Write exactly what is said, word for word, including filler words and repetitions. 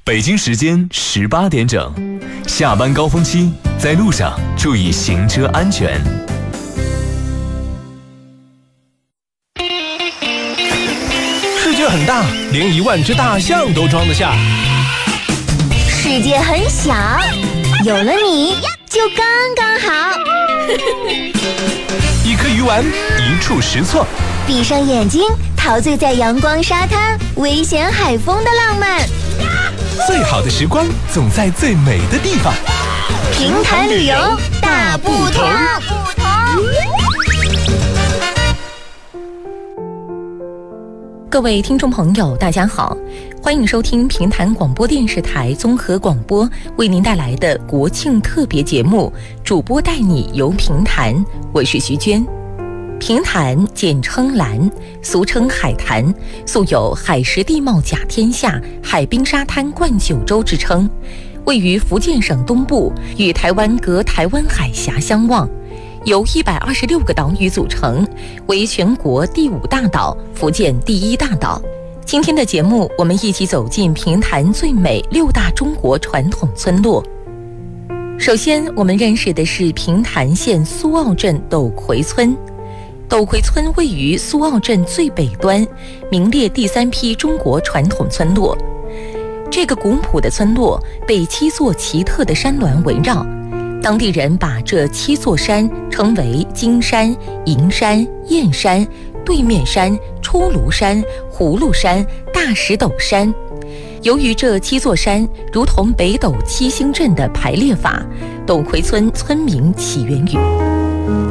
北京时间十八点整，下班高峰期，在路上注意行车安全。 世界很大，连一万只大象都装得下。 世界很小，有了你就刚刚好。 一颗鱼丸，一触识错。 闭上眼睛，陶醉在阳光沙滩、危险海风的浪漫。 最好的时光总在最美的地方。 平潭旅游大不同。 各位听众朋友，大家好，欢迎收听平潭广播电视台综合广播为您带来的国庆特别节目，主播带你游平潭，我是徐娟。平潭简称蓝，俗称海坛，素有海蚀地貌甲天下、海滨沙滩冠九州之称，位于福建省东部，与台湾隔台湾海峡相望，由一百二十六个岛屿组成，为全国第五大岛，福建第一大岛。今天的节目，我们一起走进平潭最美六大中国传统村落。首先，我们认识的是平潭县苏澳镇斗葵村。斗葵村位于苏澳镇最北端，名列第三批中国传统村落。这个古朴的村落被七座奇特的山峦围绕，当地人把这七座山称为金山、银山、燕山、对面山、出炉山、葫芦山、大石斗山。由于这七座山如同北斗七星阵的排列法，斗葵村村名起源于